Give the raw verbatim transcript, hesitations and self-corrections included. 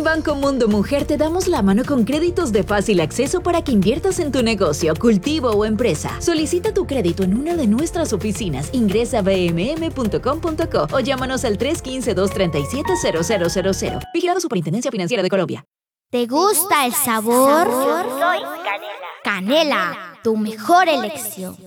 Banco Mundo Mujer te damos la mano con créditos de fácil acceso para que inviertas en tu negocio, cultivo o empresa. Solicita tu crédito en una de nuestras oficinas. Ingresa a b m m punto com punto co o llámanos al tres uno cinco, dos tres siete, cero cero cero cero. Vigilado Superintendencia Financiera de Colombia. ¿Te gusta el sabor? Soy Canela. Canela, tu mejor elección.